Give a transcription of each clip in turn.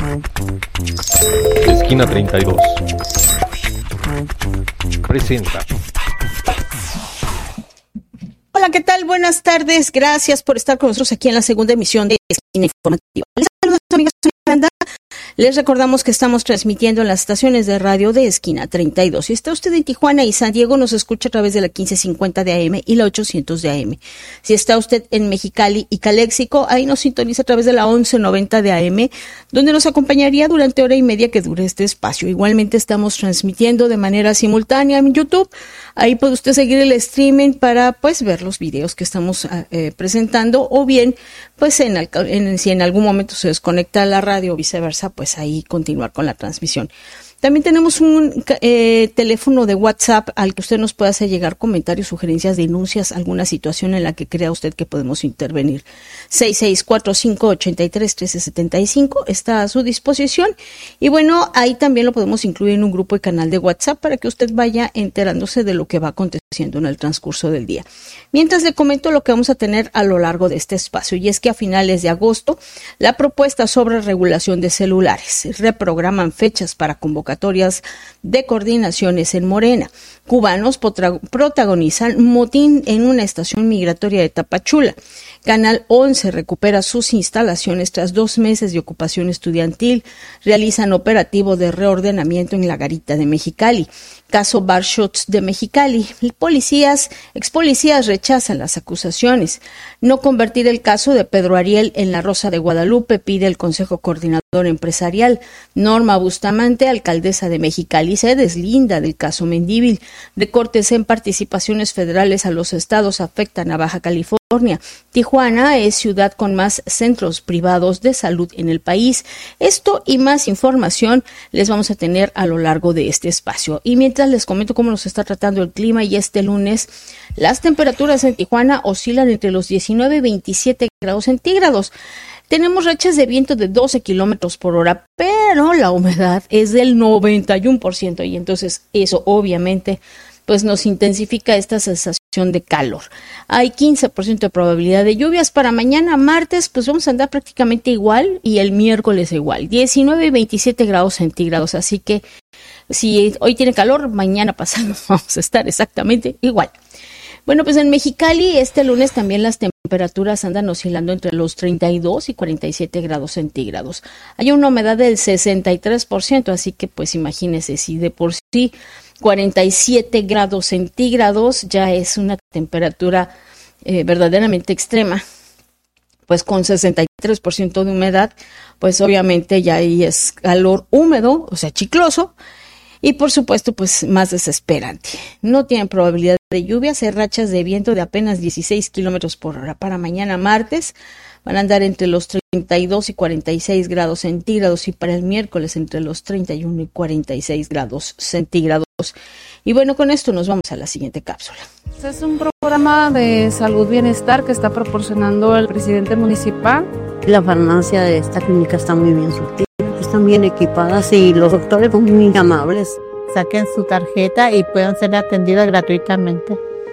Esquina 32 presenta. Hola, ¿qué tal? Buenas tardes. Gracias por estar con nosotros aquí en la segunda emisión de Esquina Informativa. Les saludos, amigos de Miranda. Les recordamos que estamos transmitiendo en las estaciones de radio de Esquina 32. Si está usted en Tijuana y San Diego, nos escucha a través de la 1550 de AM y la 800 de AM. Si está usted en Mexicali y Caléxico, ahí nos sintoniza a través de la 1190 de AM, donde nos acompañaría durante hora y media que dure este espacio. Igualmente estamos transmitiendo de manera simultánea en YouTube. Ahí puede usted seguir el streaming para pues ver los videos que estamos presentando, o bien pues si en algún momento se desconecta la radio o viceversa, pues ahí continuar con la transmisión. También tenemos un teléfono de WhatsApp al que usted nos puede hacer llegar comentarios, sugerencias, denuncias, alguna situación en la que crea usted que podemos intervenir. 6645831375 está a su disposición. Y bueno, ahí también lo podemos incluir en un grupo y canal de WhatsApp para que usted vaya enterándose de lo que va aconteciendo en el transcurso del día. Mientras le comento lo que vamos a tener a lo largo de este espacio, y es que a finales de agosto, la propuesta sobre regulación de celulares reprograman fechas para convocatorias de coordinaciones en Morena. Cubanos protagonizan motín en una estación migratoria de Tapachula. Canal 11 recupera sus instalaciones tras 2 meses de ocupación estudiantil. Realizan operativo de reordenamiento en la Garita de Mexicali. Caso Bar Shots de Mexicali. Expolicías rechazan las acusaciones. No convertir el caso de Pedro Ariel en la Rosa de Guadalupe, pide el Consejo Coordinador Empresarial. Norma Bustamante, alcaldesa de Mexicali, se deslinda del caso Mendívil. Recortes en participaciones federales a los estados afectan a Baja California. Tijuana es ciudad con más centros privados de salud en el país. Esto y más información les vamos a tener a lo largo de este espacio. Y mientras les comento cómo nos está tratando el clima, y este lunes las temperaturas en Tijuana oscilan entre los 19 y 27 grados centígrados. Tenemos rachas de viento de 12 kilómetros por hora, pero la humedad es del 91%, y entonces eso obviamente pues nos intensifica esta sensación de calor. Hay 15% de probabilidad de lluvias. Para mañana martes pues vamos a andar prácticamente igual, y el miércoles igual, 19 y 27 grados centígrados, así que si hoy tiene calor, mañana pasado vamos a estar exactamente igual. Bueno, pues en Mexicali este lunes también las temperaturas andan oscilando entre los 32 y 47 grados centígrados. Hay una humedad del 63%, así que pues imagínense, si de por sí 47 grados centígrados ya es una temperatura verdaderamente extrema, pues con 63% de humedad, pues obviamente ya ahí es calor húmedo, o sea, chicloso, y por supuesto pues más desesperante. No tienen probabilidad de lluvias, hay rachas de viento de apenas 16 kilómetros por hora. Para mañana martes van a andar entre los 32 y 46 grados centígrados, y para el miércoles entre los 31 y 46 grados centígrados. Y bueno, con esto nos vamos a la siguiente cápsula. Este es un programa de salud bienestar que está proporcionando el presidente municipal. La farmacia de esta clínica está muy bien surtida, están bien equipadas y los doctores son muy amables. Saquen su tarjeta y puedan ser atendidas gratuitamente.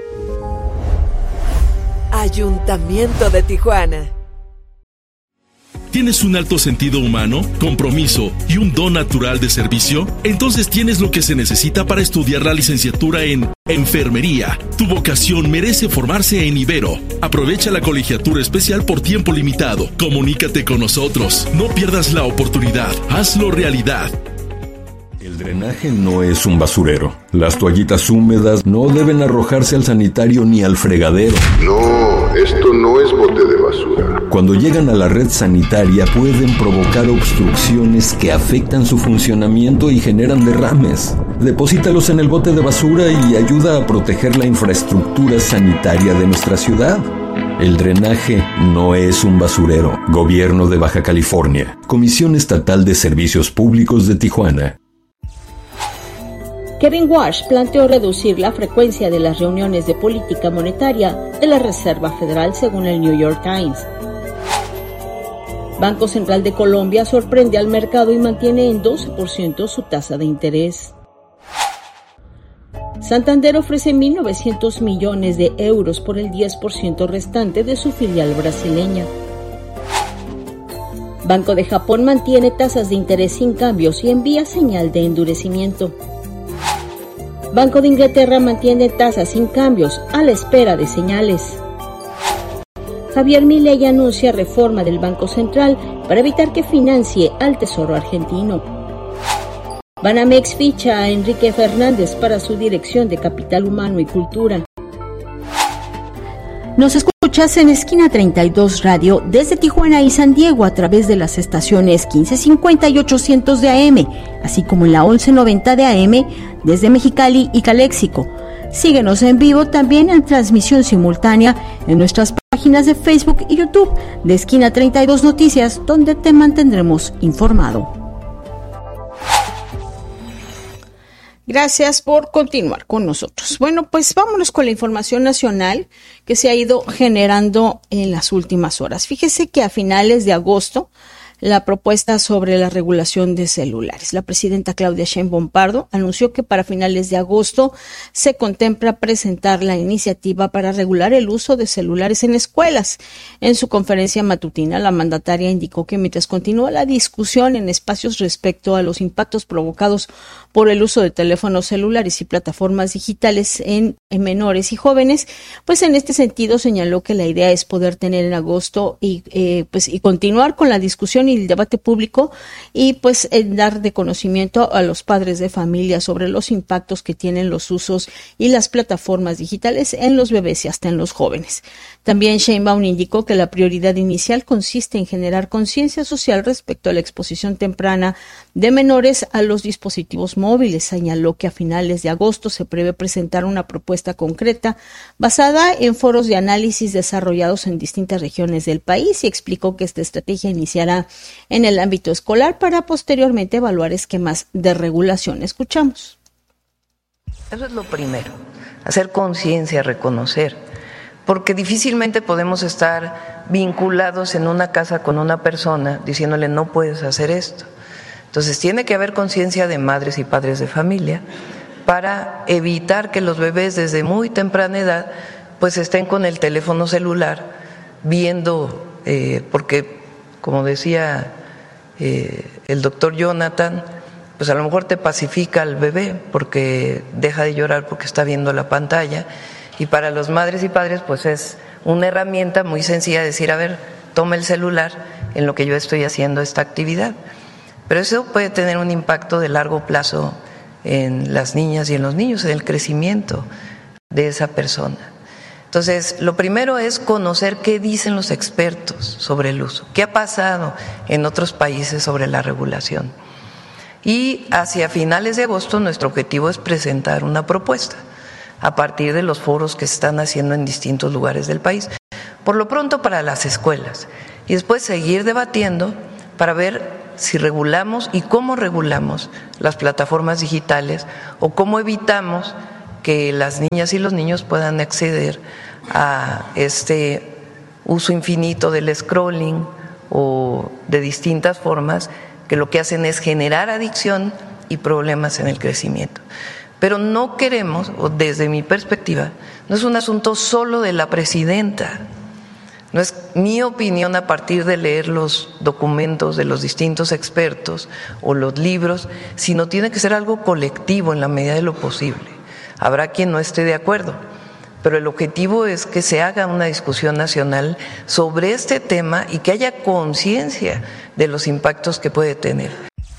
Ayuntamiento de Tijuana. ¿Tienes un alto sentido humano, compromiso y un don natural de servicio? Entonces tienes lo que se necesita para estudiar la licenciatura en Enfermería. Tu vocación merece formarse en Ibero. Aprovecha la colegiatura especial por tiempo limitado. Comunícate con nosotros. No pierdas la oportunidad. Hazlo realidad. El drenaje no es un basurero. Las toallitas húmedas no deben arrojarse al sanitario ni al fregadero. No, esto no es bote de basura. Cuando llegan a la red sanitaria pueden provocar obstrucciones que afectan su funcionamiento y generan derrames. Deposítalos en el bote de basura y ayuda a proteger la infraestructura sanitaria de nuestra ciudad. El drenaje no es un basurero. Gobierno de Baja California. Comisión Estatal de Servicios Públicos de Tijuana. Kevin Warsh planteó reducir la frecuencia de las reuniones de política monetaria de la Reserva Federal, según el New York Times. Banco Central de Colombia sorprende al mercado y mantiene en 12% su tasa de interés. Santander ofrece 1.900 millones de euros por el 10% restante de su filial brasileña. Banco de Japón mantiene tasas de interés sin cambios y envía señal de endurecimiento. Banco de Inglaterra mantiene tasas sin cambios a la espera de señales. Javier Milei anuncia reforma del Banco Central para evitar que financie al Tesoro argentino. Banamex ficha a Enrique Fernández para su dirección de Capital Humano y Cultura. Nos escuchas en Esquina 32 Radio desde Tijuana y San Diego a través de las estaciones 1550 y 800 de AM, así como en la 1190 de AM desde Mexicali y Caléxico. Síguenos en vivo también en transmisión simultánea en nuestras páginas de Facebook y YouTube de Esquina 32 Noticias, donde te mantendremos informado. Gracias por continuar con nosotros. Bueno, pues vámonos con la información nacional que se ha ido generando en las últimas horas. Fíjese que a finales de agosto, la propuesta sobre la regulación de celulares. La presidenta Claudia Sheinbaum Pardo anunció que para finales de agosto se contempla presentar la iniciativa para regular el uso de celulares en escuelas. En su conferencia matutina, la mandataria indicó que mientras continúa la discusión en espacios respecto a los impactos provocados por el uso de teléfonos celulares y plataformas digitales en menores y jóvenes, pues en este sentido señaló que la idea es poder tener en agosto y continuar con la discusión y el debate público y pues dar de conocimiento a los padres de familia sobre los impactos que tienen los usos y las plataformas digitales en los bebés y hasta en los jóvenes. También Sheinbaum indicó que la prioridad inicial consiste en generar conciencia social respecto a la exposición temprana de menores a los dispositivos móviles. Señaló que a finales de agosto se prevé presentar una propuesta concreta basada en foros de análisis desarrollados en distintas regiones del país y explicó que esta estrategia iniciará en el ámbito escolar para posteriormente evaluar esquemas de regulación. Escuchamos. Eso es lo primero, hacer conciencia, reconocer, porque difícilmente podemos estar vinculados en una casa con una persona diciéndole no puedes hacer esto. Entonces tiene que haber conciencia de madres y padres de familia para evitar que los bebés desde muy temprana edad pues estén con el teléfono celular viendo, porque como decía el doctor Jonathan, pues a lo mejor te pacifica al bebé porque deja de llorar porque está viendo la pantalla, y para los madres y padres pues es una herramienta muy sencilla de decir, a ver, toma el celular en lo que yo estoy haciendo esta actividad. Pero eso puede tener un impacto de largo plazo en las niñas y en los niños, en el crecimiento de esa persona. Entonces, lo primero es conocer qué dicen los expertos sobre el uso, qué ha pasado en otros países sobre la regulación. Y hacia finales de agosto nuestro objetivo es presentar una propuesta a partir de los foros que se están haciendo en distintos lugares del país, por lo pronto para las escuelas, y después seguir debatiendo para ver si regulamos y cómo regulamos las plataformas digitales o cómo evitamos que las niñas y los niños puedan acceder a este uso infinito del scrolling o de distintas formas que lo que hacen es generar adicción y problemas en el crecimiento. Pero no queremos, o desde mi perspectiva, no es un asunto solo de la presidenta, no es mi opinión a partir de leer los documentos de los distintos expertos o los libros, sino tiene que ser algo colectivo en la medida de lo posible. Habrá quien no esté de acuerdo, pero el objetivo es que se haga una discusión nacional sobre este tema y que haya conciencia de los impactos que puede tener.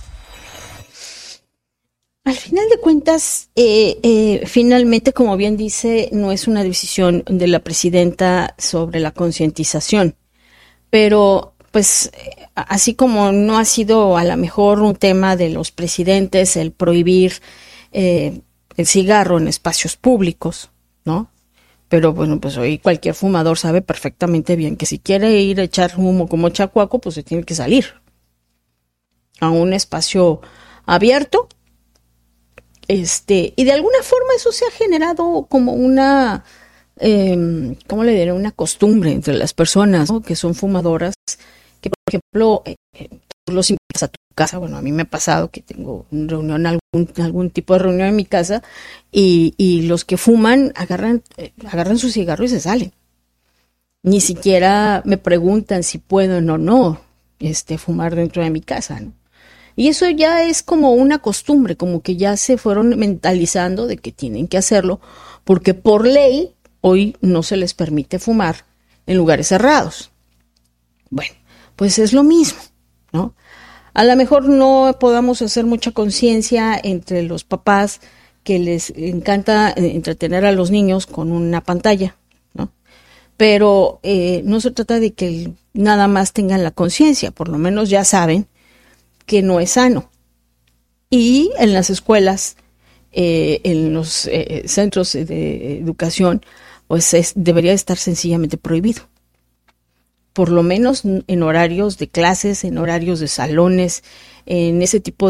Al final de cuentas, finalmente, como bien dice, no es una decisión de la presidenta sobre la concientización, pero pues así como no ha sido a lo mejor un tema de los presidentes el prohibir el cigarro en espacios públicos, ¿no? Pero bueno, pues hoy cualquier fumador sabe perfectamente bien que si quiere ir a echar humo como chacuaco, pues se tiene que salir a un espacio abierto. Y de alguna forma eso se ha generado como una, ¿cómo le diré? Una costumbre entre las personas, ¿no?, que son fumadoras, que por ejemplo, tú los invitas a tu casa. Bueno, a mí me ha pasado que tengo una reunión, algún tipo de reunión en mi casa, y los que fuman agarran su cigarro y se salen. Ni siquiera me preguntan si pueden o no. fumar dentro de mi casa, ¿no? Y eso ya es como una costumbre, como que ya se fueron mentalizando de que tienen que hacerlo, porque por ley hoy no se les permite fumar en lugares cerrados. Bueno, pues es lo mismo, ¿no? A lo mejor no podamos hacer mucha conciencia entre los papás que les encanta entretener a los niños con una pantalla, ¿no? Pero no se trata de que nada más tengan la conciencia, por lo menos ya saben que no es sano. Y en las escuelas, en los centros de educación, pues debería estar sencillamente prohibido. Por lo menos en horarios de clases, en horarios de salones, en ese tipo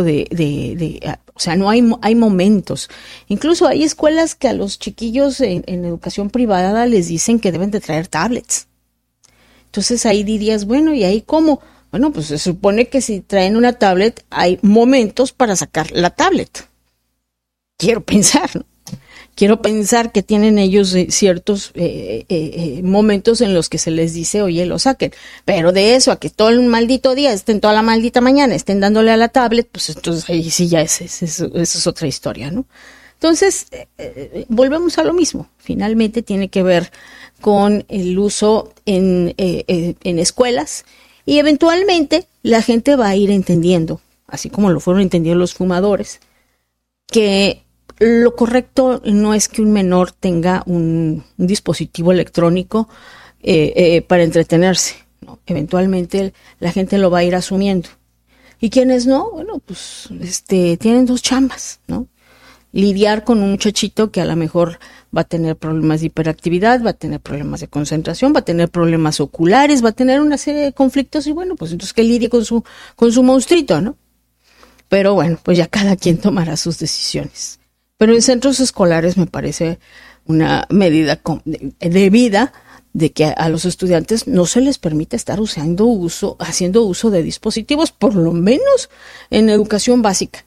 o sea, no hay momentos. Incluso hay escuelas que a los chiquillos en educación privada les dicen que deben de traer tablets. Entonces ahí dirías, bueno, ¿y ahí cómo? Bueno, pues se supone que si traen una tablet, hay momentos para sacar la tablet. Quiero pensar, ¿no? Quiero pensar que tienen ellos ciertos momentos en los que se les dice, oye, lo saquen. Pero de eso a que todo el maldito día, toda la maldita mañana, estén dándole a la tablet, pues entonces ahí sí ya eso es otra historia, ¿no? Entonces, volvemos a lo mismo. Finalmente tiene que ver con el uso en escuelas. Y eventualmente la gente va a ir entendiendo, así como lo fueron entendiendo los fumadores, que lo correcto no es que un menor tenga un dispositivo electrónico para entretenerse, ¿no? Eventualmente la gente lo va a ir asumiendo. Y quienes no, bueno, pues tienen dos chambas, ¿no? Lidiar con un muchachito que a lo mejor va a tener problemas de hiperactividad, va a tener problemas de concentración, va a tener problemas oculares, va a tener una serie de conflictos y bueno, pues entonces que lidie con su monstruito, ¿no? Pero bueno, pues ya cada quien tomará sus decisiones. Pero en centros escolares me parece una medida debida de que a los estudiantes no se les permite estar haciendo uso de dispositivos, por lo menos en educación básica,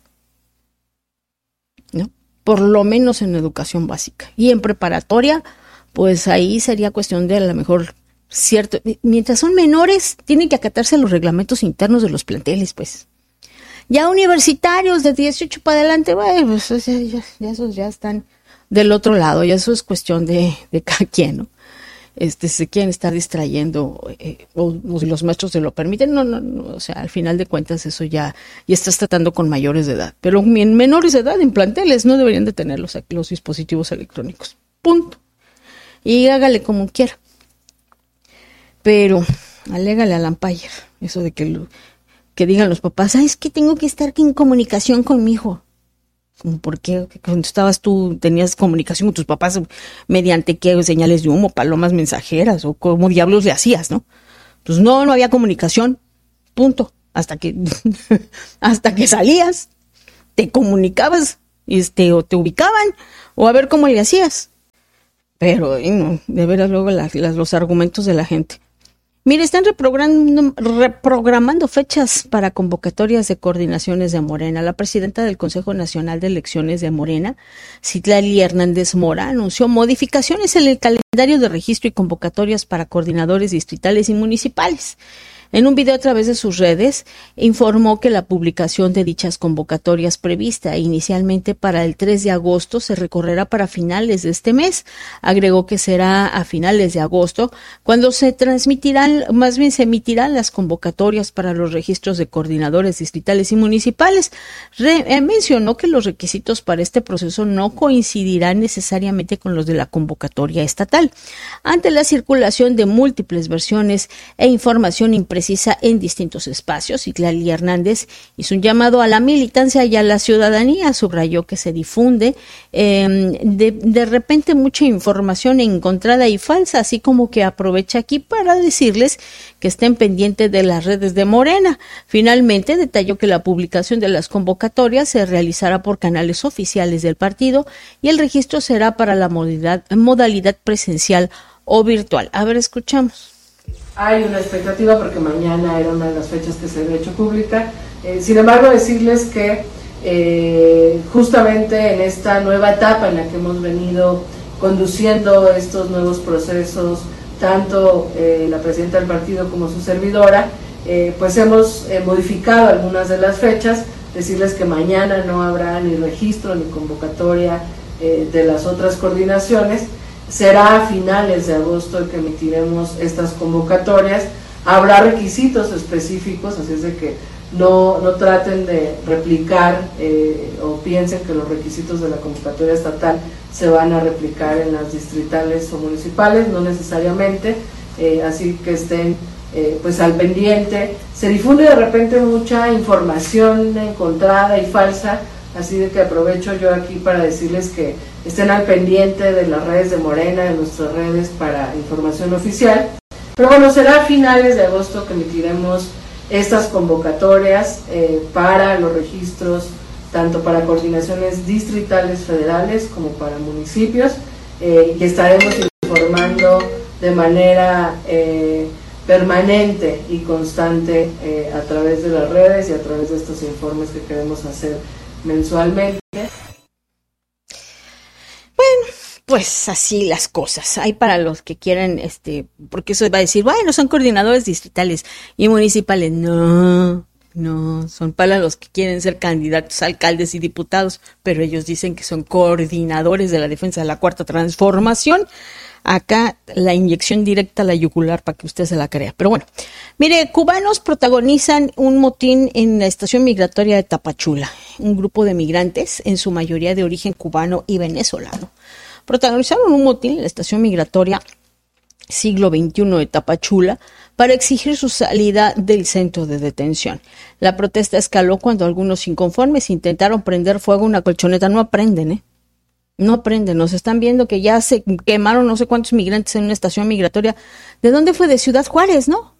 ¿no? Por lo menos en educación básica. Y en preparatoria, pues ahí sería cuestión de a lo mejor mientras son menores, tienen que acatarse a los reglamentos internos de los planteles, pues. Ya universitarios de 18 para adelante, bueno, pues ya esos ya están del otro lado, ya eso es cuestión de cada quien, ¿no? Se quieren estar distrayendo, o si los maestros se lo permiten, no, o sea, al final de cuentas eso ya estás tratando con mayores de edad, pero en menores de edad en planteles no deberían de tener los dispositivos electrónicos, punto, y hágale como quiera, pero alégale al umpire, eso de que digan los papás, es que tengo que estar en comunicación con mi hijo. ¿Por qué? Cuando estabas tú, tenías comunicación con tus papás mediante qué, señales de humo, palomas mensajeras, o cómo diablos le hacías, ¿no? Pues no había comunicación, punto. Hasta que salías, te comunicabas, o te ubicaban, o a ver cómo le hacías. Pero, no, de veras luego los argumentos de la gente. Mire, están reprogramando fechas para convocatorias de coordinaciones de Morena. La presidenta del Consejo Nacional de Elecciones de Morena, Citlali Hernández Mora, anunció modificaciones en el calendario de registro y convocatorias para coordinadores distritales y municipales. En un video a través de sus redes, informó que la publicación de dichas convocatorias prevista inicialmente para el 3 de agosto se recorrerá para finales de este mes. Agregó que será a finales de agosto cuando se emitirán las convocatorias para los registros de coordinadores distritales y municipales. Mencionó que los requisitos para este proceso no coincidirán necesariamente con los de la convocatoria estatal. Ante la circulación de múltiples versiones e información imprecisa en distintos espacios, Citlali Hernández hizo un llamado a la militancia y a la ciudadanía. Subrayó que se difunde de repente mucha información encontrada y falsa, así como que aprovecha aquí para decirles que estén pendientes de las redes de Morena. Finalmente detalló que la publicación de las convocatorias se realizará por canales oficiales del partido y el registro será para la modalidad presencial o virtual. A ver, escuchamos. Hay una expectativa porque mañana era una de las fechas que se había hecho pública. Sin embargo, decirles que justamente en esta nueva etapa en la que hemos venido conduciendo estos nuevos procesos, tanto la presidenta del partido como su servidora, pues hemos modificado algunas de las fechas, decirles que mañana no habrá ni registro ni convocatoria de las otras coordinaciones. Será a finales de agosto que emitiremos estas convocatorias. Habrá requisitos específicos, así es de que no traten de replicar o piensen que los requisitos de la convocatoria estatal se van a replicar en las distritales o municipales, no necesariamente, así que estén pues al pendiente. Se difunde de repente mucha información encontrada y falsa, así de que aprovecho yo aquí para decirles que estén al pendiente de las redes de Morena, de nuestras redes para información oficial. Pero bueno, será a finales de agosto que emitiremos estas convocatorias para los registros, tanto para coordinaciones distritales federales como para municipios, y estaremos informando de manera permanente y constante a través de las redes y a través de estos informes que queremos hacer mensualmente. Bueno, pues así las cosas. Hay para los que quieren, porque eso va a decir, bueno, son coordinadores distritales y municipales. No, son para los que quieren ser candidatos a alcaldes y diputados, pero ellos dicen que son coordinadores de la defensa de la Cuarta Transformación. Acá la inyección directa a la yugular para que usted se la crea. Pero bueno, mire, cubanos protagonizan un motín en la estación migratoria de Tapachula. Un grupo de migrantes, en su mayoría de origen cubano y venezolano, protagonizaron un motín en la estación migratoria siglo XXI de Tapachula para exigir su salida del centro de detención. La protesta escaló cuando algunos inconformes intentaron prender fuego a una colchoneta. No aprenden, nos están viendo que ya se quemaron no sé cuántos migrantes en una estación migratoria. ¿De dónde fue? De Ciudad Juárez, ¿no?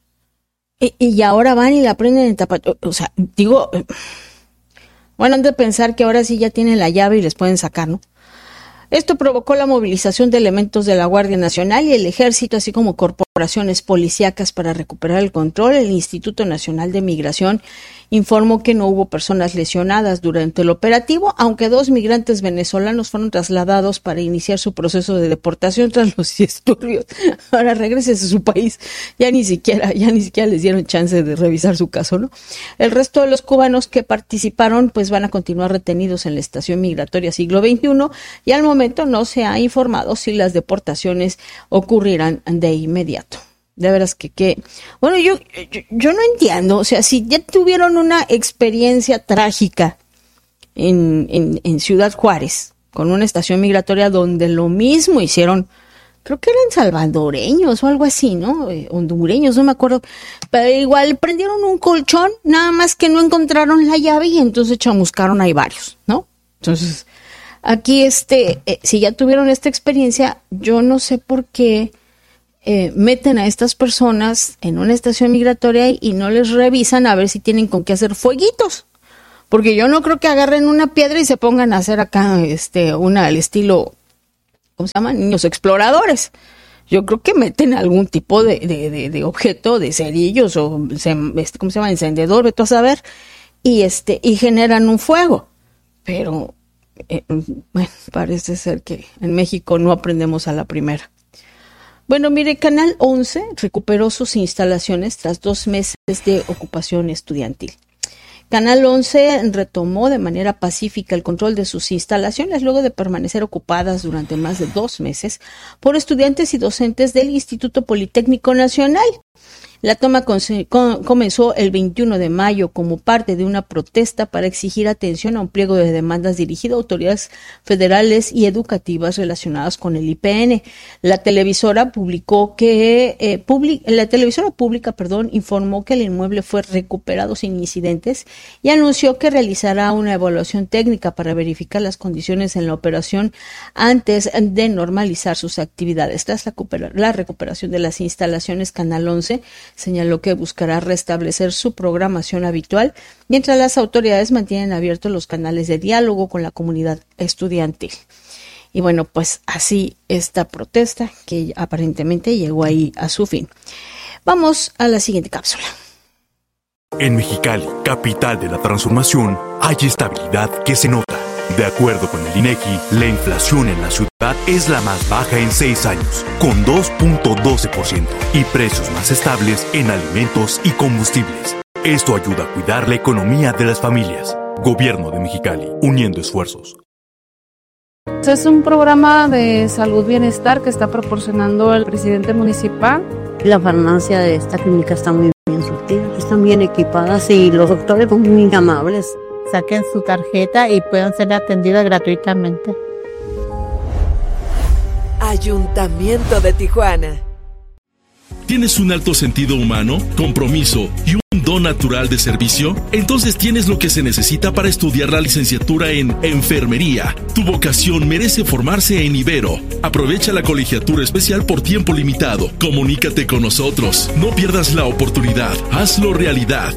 Y ahora van y la prenden en Tapachula. O sea, digo, bueno, han de pensar que ahora sí ya tienen la llave y les pueden sacar, ¿no? Esto provocó la movilización de elementos de la Guardia Nacional y el Ejército, así como corporaciones policíacas para recuperar el control. El Instituto Nacional de Migración informó que no hubo personas lesionadas durante el operativo, aunque 2 migrantes venezolanos fueron trasladados para iniciar su proceso de deportación tras los disturbios. Ahora regresen a su país. Ya ni siquiera les dieron chance de revisar su caso, ¿no? El resto de los cubanos que participaron pues van a continuar retenidos en la estación migratoria siglo XXI y al momento no se ha informado si las deportaciones ocurrirán de inmediato. De veras que bueno, yo no entiendo, o sea, si ya tuvieron una experiencia trágica en Ciudad Juárez, con una estación migratoria donde lo mismo hicieron, creo que eran salvadoreños o algo así, ¿no? Hondureños, no me acuerdo, pero igual prendieron un colchón, nada más que no encontraron la llave y entonces chamuscaron ahí varios, ¿no? Entonces, aquí si ya tuvieron esta experiencia, yo no sé por qué meten a estas personas en una estación migratoria y no les revisan a ver si tienen con qué hacer fueguitos, porque yo no creo que agarren una piedra y se pongan a hacer acá una al estilo, ¿cómo se llama? Niños exploradores. Yo creo que meten algún tipo de objeto, de cerillos o ¿cómo se llama? Encendedor, vete a saber, y generan un fuego. Pero bueno, parece ser que en México no aprendemos a la primera. Bueno, mire, Canal 11 recuperó sus instalaciones tras 2 meses de ocupación estudiantil. Canal 11 retomó de manera pacífica el control de sus instalaciones luego de permanecer ocupadas durante más de 2 meses por estudiantes y docentes del Instituto Politécnico Nacional. La toma comenzó el 21 de mayo como parte de una protesta para exigir atención a un pliego de demandas dirigido a autoridades federales y educativas relacionadas con el IPN. La televisora pública, informó que el inmueble fue recuperado sin incidentes y anunció que realizará una evaluación técnica para verificar las condiciones en la operación antes de normalizar sus actividades. Tras la recuperación de las instalaciones, Canal 11 señaló que buscará restablecer su programación habitual mientras las autoridades mantienen abiertos los canales de diálogo con la comunidad estudiantil. Y bueno, pues así esta protesta que aparentemente llegó ahí a su fin. Vamos a la siguiente cápsula. En Mexicali, capital de la transformación, hay estabilidad que se nota. De acuerdo con el INEGI, la inflación en la ciudad es la más baja en 6 años, con 2.12%, y precios más estables en alimentos y combustibles. Esto ayuda a cuidar la economía de las familias. Gobierno de Mexicali, uniendo esfuerzos. Es un programa de salud bienestar que está proporcionando el presidente municipal. La farmacia de esta clínica está muy bien surtida, están bien equipadas y los doctores son muy amables. Saquen su tarjeta y puedan ser atendidas gratuitamente. Ayuntamiento de Tijuana. ¿Tienes un alto sentido humano, compromiso y un don natural de servicio? Entonces tienes lo que se necesita para estudiar la licenciatura en Enfermería. Tu vocación merece formarse en Ibero. Aprovecha la colegiatura especial por tiempo limitado. Comunícate con nosotros. No pierdas la oportunidad. Hazlo realidad.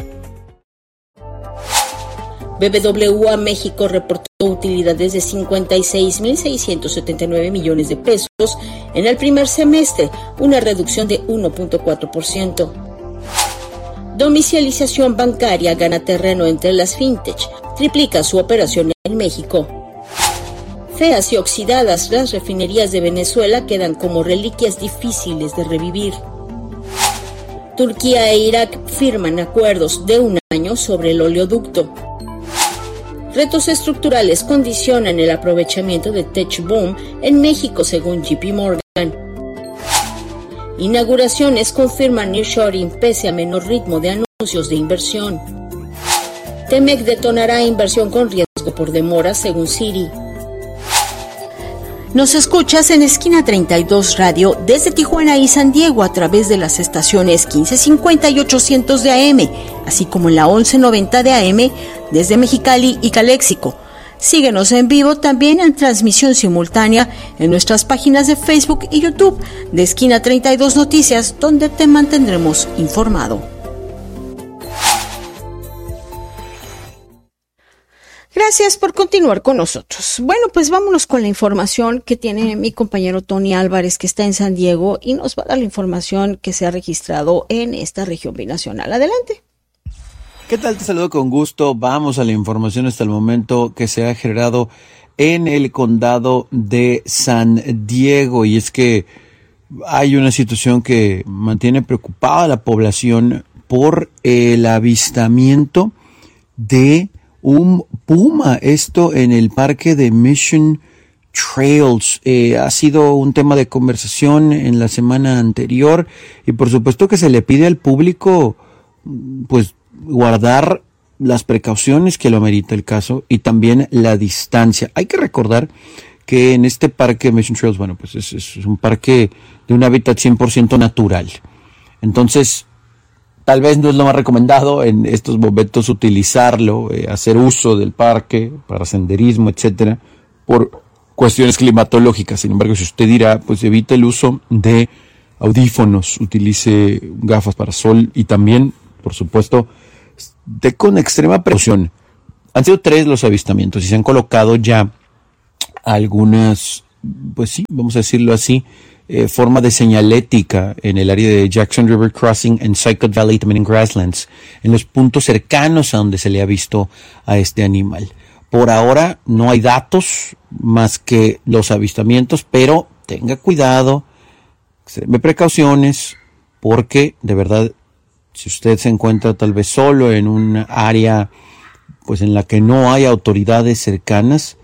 BBVA México reportó utilidades de 56.679 millones de pesos en el primer semestre, una reducción de 1.4%. Domiciliación bancaria gana terreno entre las fintech, triplica su operación en México. Feas y oxidadas, las refinerías de Venezuela quedan como reliquias difíciles de revivir. Turquía e Irak firman acuerdos de 1 año sobre el oleoducto. Retos estructurales condicionan el aprovechamiento de Tech Boom en México, según JP Morgan. Inauguraciones confirman nearshoring pese a menor ritmo de anuncios de inversión. Temec detonará inversión con riesgo por demora, según Citi. Nos escuchas en Esquina 32 Radio desde Tijuana y San Diego a través de las estaciones 1550 y 800 de AM, así como en la 1190 de AM desde Mexicali y Caléxico. Síguenos en vivo también en transmisión simultánea en nuestras páginas de Facebook y YouTube de Esquina 32 Noticias, donde te mantendremos informado. Gracias por continuar con nosotros. Bueno, pues vámonos con la información que tiene mi compañero Tony Álvarez, que está en San Diego, y nos va a dar la información que se ha registrado en esta región binacional. Adelante. ¿Qué tal? Te saludo con gusto. Vamos a la información hasta el momento que se ha generado en el condado de San Diego. Y es que hay una situación que mantiene preocupada a la población por el avistamiento de un puma, esto en el parque de Mission Trails. Ha sido un tema de conversación en la semana anterior y por supuesto que se le pide al público pues guardar las precauciones que lo amerita el caso y también la distancia. Hay que recordar que en este parque Mission Trails, bueno, pues es un parque de un hábitat 100% natural. Entonces, tal vez no es lo más recomendado en estos momentos utilizarlo, hacer uso del parque para senderismo, etcétera, por cuestiones climatológicas. Sin embargo, si usted dirá, pues evite el uso de audífonos, utilice gafas para sol y también, por supuesto, esté con extrema precaución. Han sido 3 los avistamientos y se han colocado ya algunas, pues sí, vamos a decirlo así, forma de señalética en el área de Jackson River Crossing, en Cyclone Valley, también en Grasslands, en los puntos cercanos a donde se le ha visto a este animal. Por ahora no hay datos más que los avistamientos, pero tenga cuidado, extreme precauciones, porque de verdad, si usted se encuentra tal vez solo en un área pues en la que no hay autoridades cercanas,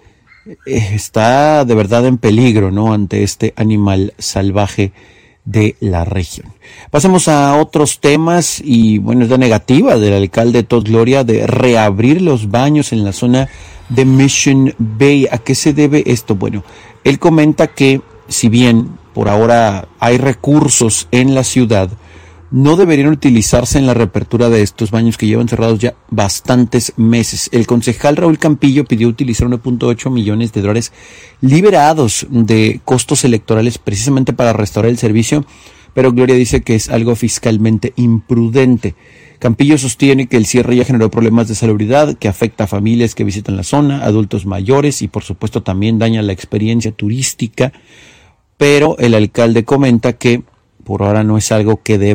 está de verdad en peligro, ¿no?, ante este animal salvaje de la región. Pasemos a otros temas y bueno, es la negativa del alcalde Todd Gloria de reabrir los baños en la zona de Mission Bay. ¿A qué se debe esto? Bueno, él comenta que si bien por ahora hay recursos en la ciudad, no deberían utilizarse en la reapertura de estos baños que llevan cerrados ya bastantes meses. El concejal Raúl Campillo pidió utilizar 1.8 millones de dólares liberados de costos electorales precisamente para restaurar el servicio, pero Gloria dice que es algo fiscalmente imprudente. Campillo sostiene que el cierre ya generó problemas de salubridad que afecta a familias que visitan la zona, adultos mayores y por supuesto también daña la experiencia turística, pero el alcalde comenta que por ahora no es algo que debe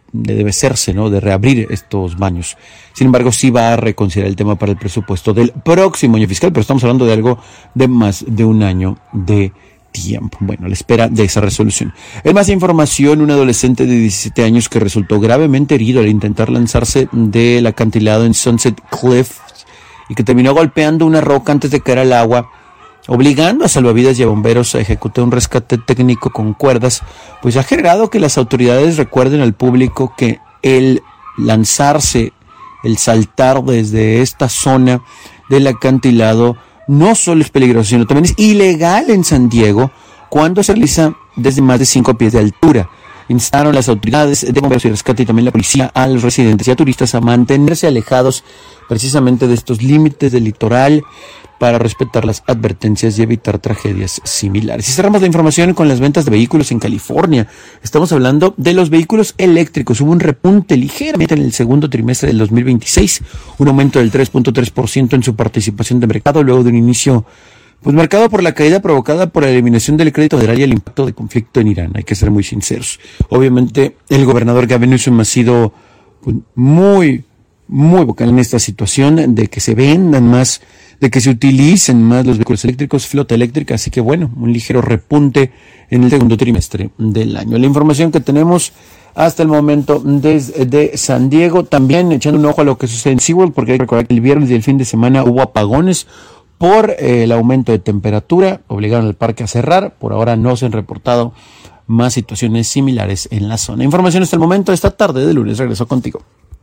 debe serse, ¿no? De reabrir estos baños. Sin embargo, sí va a reconsiderar el tema para el presupuesto del próximo año fiscal, pero estamos hablando de algo de más de un año de tiempo. Bueno, a la espera de esa resolución. En más información, un adolescente de 17 años que resultó gravemente herido al intentar lanzarse del acantilado en Sunset Cliff y que terminó golpeando una roca antes de caer al agua, obligando a salvavidas y a bomberos a ejecutar un rescate técnico con cuerdas, pues ha generado que las autoridades recuerden al público que el lanzarse, el saltar desde esta zona del acantilado no solo es peligroso, sino también es ilegal en San Diego cuando se realiza desde más de 5 pies de altura. Instaron las autoridades de bomberos y rescate y también la policía a los residentes y a turistas a mantenerse alejados precisamente de estos límites del litoral para respetar las advertencias y evitar tragedias similares. Y cerramos la información con las ventas de vehículos en California. Estamos hablando de los vehículos eléctricos. Hubo un repunte ligeramente en el segundo trimestre del 2026, un aumento del 3.3% en su participación de mercado luego de un inicio pues marcado por la caída provocada por la eliminación del crédito federal y el impacto del conflicto en Irán. Hay que ser muy sinceros. Obviamente el gobernador Gavin Newsom ha sido pues, muy vocal en esta situación de que se vendan más, de que se utilicen más los vehículos eléctricos, flota eléctrica, así que bueno, un ligero repunte en el segundo trimestre del año. La información que tenemos hasta el momento desde San Diego, también echando un ojo a lo que sucede en SeaWorld, porque hay que recordar que el viernes y el fin de semana hubo apagones por el aumento de temperatura, obligaron al parque a cerrar, por ahora no se han reportado más situaciones similares en la zona. Información hasta el momento, esta tarde de lunes, regreso contigo.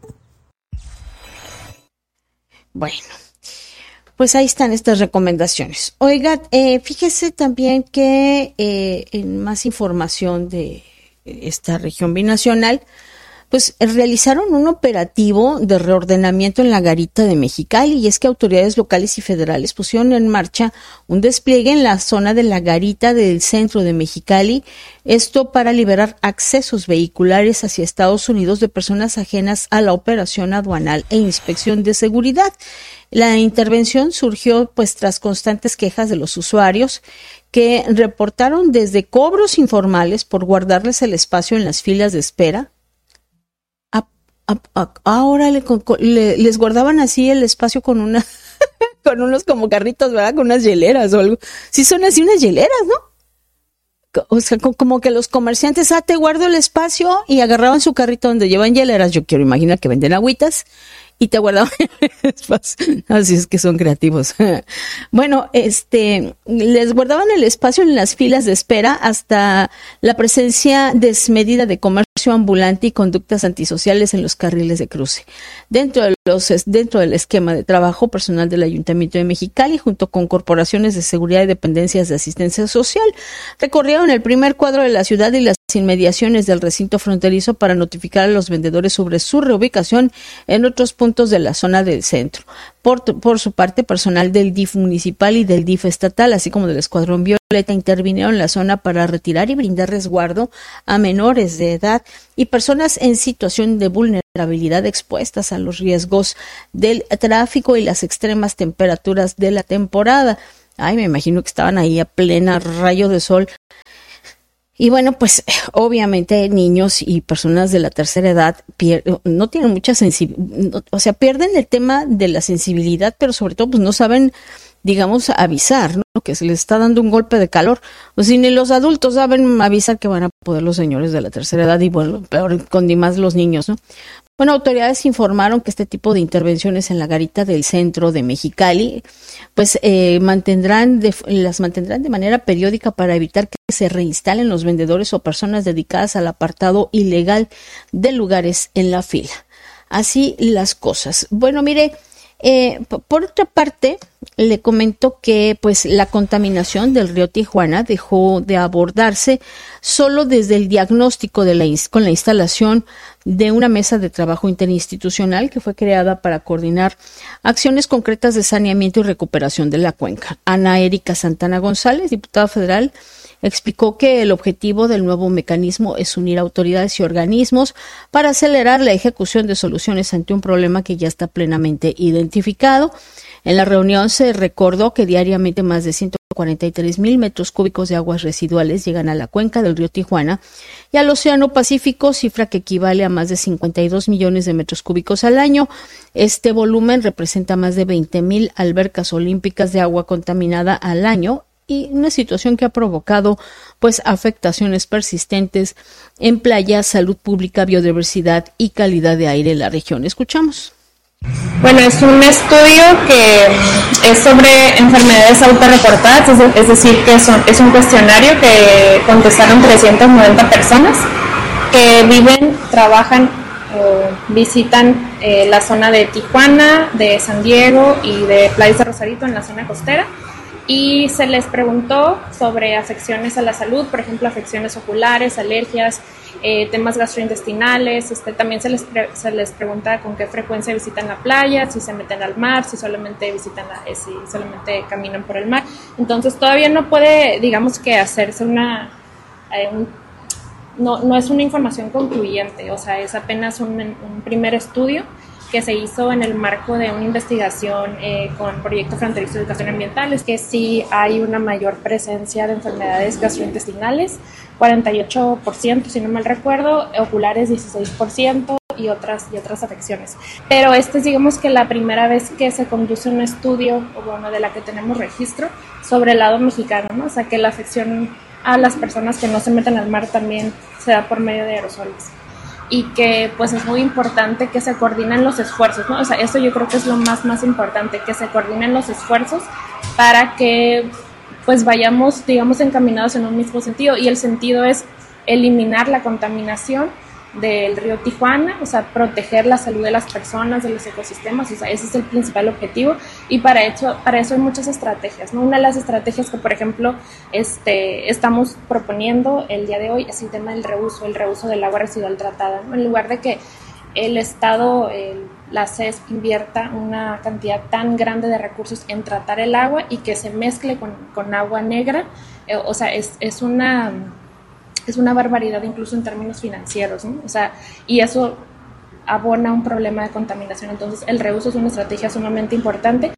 Bueno, pues ahí están estas recomendaciones. Oiga, fíjese también que en más información de esta región binacional, pues realizaron un operativo de reordenamiento en la garita de Mexicali, y es que autoridades locales y federales pusieron en marcha un despliegue en la zona de la garita del centro de Mexicali, esto para liberar accesos vehiculares hacia Estados Unidos de personas ajenas a la operación aduanal e inspección de seguridad. La intervención surgió pues tras constantes quejas de los usuarios que reportaron desde cobros informales por guardarles el espacio en las filas de espera. Ahora les guardaban así el espacio con con unos como carritos, ¿verdad? Con unas hieleras o algo. Sí son así unas hieleras, ¿no? O sea, como que los comerciantes, te guardo el espacio, y agarraban su carrito donde llevan hieleras. Yo quiero imaginar que venden agüitas y te guardaban el espacio. Así es que son creativos. Bueno, les guardaban el espacio en las filas de espera hasta la presencia desmedida de comercio ambulante y conductas antisociales en los carriles de cruce. Dentro del esquema de trabajo, personal del Ayuntamiento de Mexicali, junto con corporaciones de seguridad y dependencias de asistencia social, recorrieron el primer cuadro de la ciudad y las inmediaciones del recinto fronterizo para notificar a los vendedores sobre su reubicación en otros puntos de la zona del centro. Por su parte, personal del DIF municipal y del DIF estatal, así como del Escuadrón Violeta, intervinieron en la zona para retirar y brindar resguardo a menores de edad y personas en situación de vulnerabilidad expuestas a los riesgos del tráfico y las extremas temperaturas de la temporada. Me imagino que estaban ahí a plena rayo de sol. Y bueno, pues obviamente niños y personas de la tercera edad no tienen mucha sensibilidad, o sea, pierden el tema de la sensibilidad, pero sobre todo pues no saben, digamos, avisar, ¿no? Que se les está dando un golpe de calor. O si ni los adultos saben avisar, que van a poder los señores de la tercera edad, y bueno, peor con ni más los niños, ¿no? Bueno, autoridades informaron que este tipo de intervenciones en la garita del centro de Mexicali, pues las mantendrán de manera periódica para evitar que se reinstalen los vendedores o personas dedicadas al apartado ilegal de lugares en la fila. Así las cosas. Bueno, mire, por otra parte, le comento que pues la contaminación del río Tijuana dejó de abordarse solo desde el diagnóstico con la instalación de una mesa de trabajo interinstitucional que fue creada para coordinar acciones concretas de saneamiento y recuperación de la cuenca. Ana Erika Santana González, diputada federal, explicó que el objetivo del nuevo mecanismo es unir autoridades y organismos para acelerar la ejecución de soluciones ante un problema que ya está plenamente identificado. En la reunión se recordó que diariamente más de 140 143,000 metros cúbicos de aguas residuales llegan a la cuenca del río Tijuana y al Océano Pacífico, cifra que equivale a más de 52 millones de metros cúbicos al año. Este volumen representa más de 20,000 albercas olímpicas de agua contaminada al año, y una situación que ha provocado pues afectaciones persistentes en playas, salud pública, biodiversidad y calidad de aire en la región. Escuchamos. Bueno, es un estudio que es sobre enfermedades autorreportadas, es decir, que es un cuestionario que contestaron 390 personas que viven, trabajan, visitan la zona de Tijuana, de San Diego y de Playas de Rosarito en la zona costera. Y se les preguntó sobre afecciones a la salud, por ejemplo, afecciones oculares, alergias, temas gastrointestinales. También se les pregunta con qué frecuencia visitan la playa, si se meten al mar, si solamente si solamente caminan por el mar. Entonces todavía no puede, digamos que hacerse no es una información concluyente, o sea, es apenas un primer estudio que se hizo en el marco de una investigación con Proyecto Fronterizo de Educación Ambiental. Es que sí hay una mayor presencia de enfermedades gastrointestinales, 48%, si no mal recuerdo, oculares 16% y otras afecciones. Pero es, digamos, que la primera vez que se conduce un estudio, o bueno, de la que tenemos registro, sobre el lado mexicano, ¿no? O sea, que la afección a las personas que no se meten al mar también se da por medio de aerosoles. Y que pues es muy importante que se coordinen los esfuerzos, ¿no? O sea, eso yo creo que es lo más importante, que se coordinen los esfuerzos para que pues vayamos, digamos, encaminados en un mismo sentido, y el sentido es eliminar la contaminación del río Tijuana, o sea, proteger la salud de las personas, de los ecosistemas, o sea, ese es el principal objetivo, y para eso hay muchas estrategias, ¿no? Una de las estrategias que, por ejemplo, estamos proponiendo el día de hoy es el tema del reuso del agua residual tratada, ¿no? En lugar de que el Estado, la CES, invierta una cantidad tan grande de recursos en tratar el agua y que se mezcle con agua negra, o sea, es una barbaridad incluso en términos financieros, ¿no? O sea, y eso abona un problema de contaminación. Entonces, el reuso es una estrategia sumamente importante.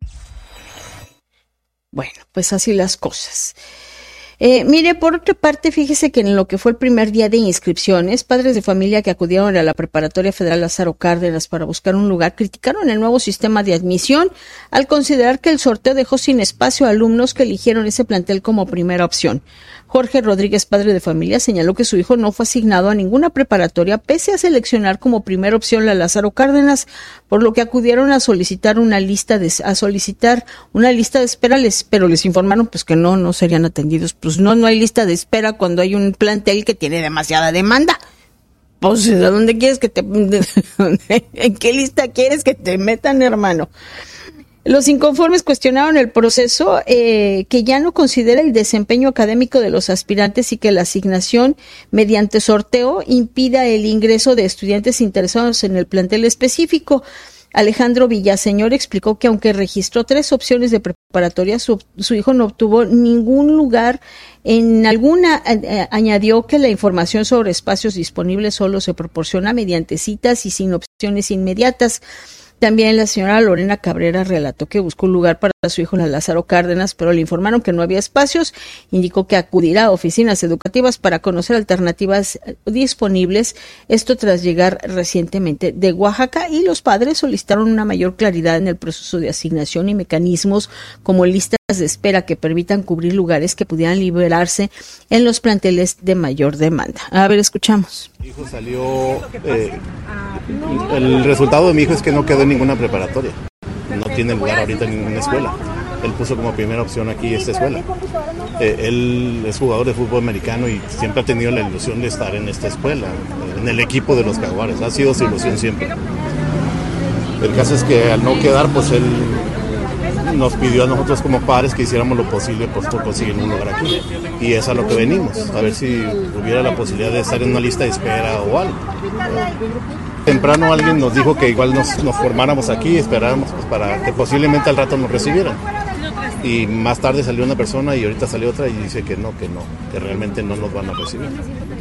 Bueno, pues así las cosas. Mire, por otra parte, fíjese que en lo que fue el primer día de inscripciones, padres de familia que acudieron a la Preparatoria Federal Lázaro Cárdenas para buscar un lugar criticaron el nuevo sistema de admisión al considerar que el sorteo dejó sin espacio a alumnos que eligieron ese plantel como primera opción. Jorge Rodríguez, padre de familia, señaló que su hijo no fue asignado a ninguna preparatoria pese a seleccionar como primera opción la Lázaro Cárdenas, por lo que acudieron a solicitar una lista de espera, pero les informaron pues que no serían atendidos. Pues no hay lista de espera cuando hay un plantel que tiene demasiada demanda. Pues, ¿a dónde quieres que en qué lista quieres que te metan, hermano? Los inconformes cuestionaron el proceso que ya no considera el desempeño académico de los aspirantes y que la asignación mediante sorteo impida el ingreso de estudiantes interesados en el plantel específico. Alejandro Villaseñor explicó que aunque registró 3 opciones de preparatoria, su hijo no obtuvo ningún lugar en alguna. Añadió que la información sobre espacios disponibles solo se proporciona mediante citas y sin opciones inmediatas. También la señora Lorena Cabrera relató que buscó un lugar para su hijo en la Lázaro Cárdenas, pero le informaron que no había espacios. Indicó que acudirá a oficinas educativas para conocer alternativas disponibles, esto tras llegar recientemente de Oaxaca, y los padres solicitaron una mayor claridad en el proceso de asignación y mecanismos como listas de espera que permitan cubrir lugares que pudieran liberarse en los planteles de mayor demanda. A ver, escuchamos. Mi hijo salió, el resultado de mi hijo es que no quedó en ninguna preparatoria, no tiene lugar ahorita en ninguna escuela. Él puso como primera opción aquí esta escuela. Él es jugador de fútbol americano y siempre ha tenido la ilusión de estar en esta escuela, en el equipo de los Jaguares, ha sido su ilusión siempre. El caso es que al no quedar, pues él nos pidió a nosotros como padres que hiciéramos lo posible pues, por conseguir un lugar aquí, y es a lo que venimos, a ver si hubiera la posibilidad de estar en una lista de espera o algo. Temprano alguien nos dijo que igual nos formáramos aquí y esperáramos pues, para que posiblemente al rato nos recibieran, y más tarde salió una persona y ahorita salió otra y dice que realmente no nos van a recibir.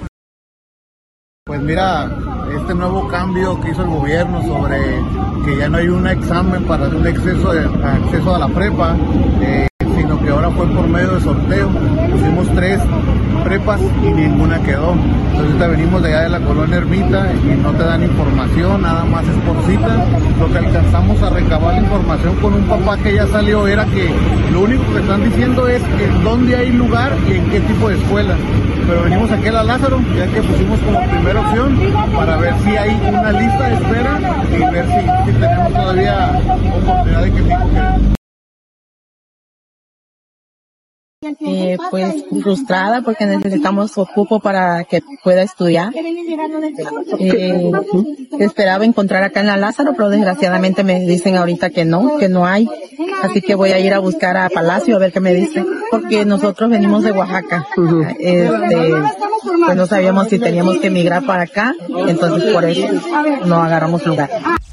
Pues mira, este nuevo cambio que hizo el gobierno sobre que ya no hay un examen para un acceso a la prepa, sino porque ahora fue por medio de sorteo. Pusimos 3 prepas y ninguna quedó. Entonces ahorita venimos de allá de la colonia Ermita y no te dan información, nada más es por cita. Lo que alcanzamos a recabar la información con un papá que ya salió era que lo único que están diciendo es en dónde hay lugar y en qué tipo de escuela. Pero venimos aquí a la Lázaro, ya que pusimos como primera opción para ver si hay una lista de espera y ver si tenemos todavía oportunidad de que mi hijo quede. Pues frustrada porque necesitamos cupo para que pueda estudiar. Esperaba encontrar acá en la Lázaro, pero desgraciadamente me dicen ahorita que no hay. Así que voy a ir a buscar a Palacio a ver qué me dicen, porque nosotros venimos de Oaxaca. Pues no sabíamos si teníamos que emigrar para acá, entonces por eso no agarramos lugar.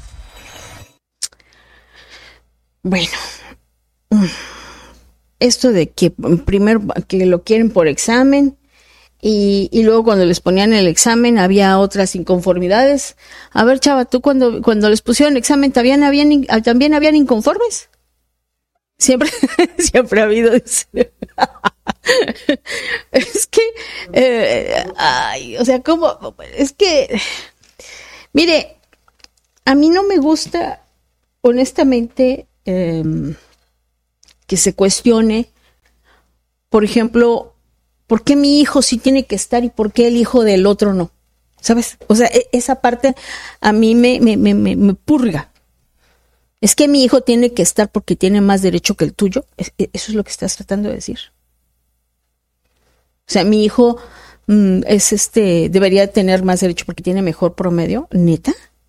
Bueno, esto de que primero que lo quieren por examen y luego cuando les ponían el examen había otras inconformidades. A ver, chava, tú cuando les pusieron el examen también habían inconformes. Siempre ha habido. Es que, o sea, ¿cómo? Es que, mire, a mí no me gusta, honestamente, que se cuestione, por ejemplo, ¿por qué mi hijo sí tiene que estar y por qué el hijo del otro no? ¿Sabes? O sea, esa parte a mí me purga. Es que mi hijo tiene que estar porque tiene más derecho que el tuyo. Eso es lo que estás tratando de decir. O sea, mi hijo debería tener más derecho porque tiene mejor promedio. ¿Neta?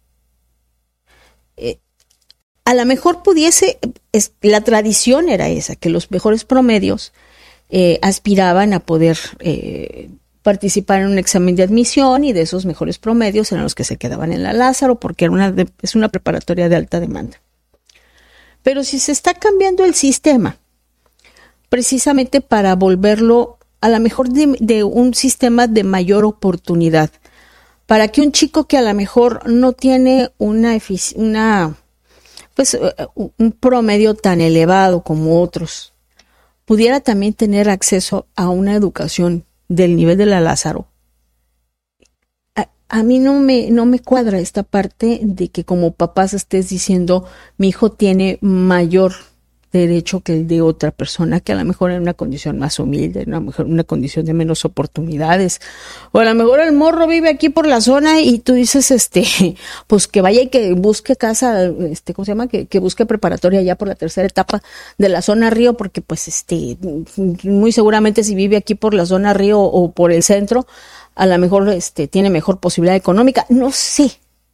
A lo mejor la tradición era esa, que los mejores promedios aspiraban a poder participar en un examen de admisión y de esos mejores promedios eran los que se quedaban en la Lázaro porque es una preparatoria de alta demanda. Pero si se está cambiando el sistema, precisamente para volverlo a lo mejor de un sistema de mayor oportunidad, para que un chico que a lo mejor no tiene un promedio tan elevado como otros, pudiera también tener acceso a una educación del nivel de la Lázaro. A mí no me cuadra esta parte de que como papás estés diciendo mi hijo tiene mayor derecho que el de otra persona que a lo mejor en una condición más humilde, a lo mejor en una condición de menos oportunidades, o a lo mejor el morro vive aquí por la zona y tú dices pues que vaya y que busque casa, ¿cómo se llama? Que busque preparatoria ya por la tercera etapa de la zona Río, porque pues muy seguramente si vive aquí por la zona Río o por el centro, a lo mejor tiene mejor posibilidad económica, no sé.